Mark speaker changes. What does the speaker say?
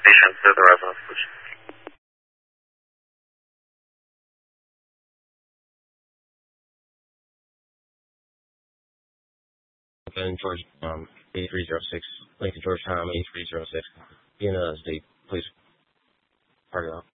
Speaker 1: patient to the residence, please.
Speaker 2: George, 8306, Lincoln George Tom, 8306. Be in a state, please. Park it out.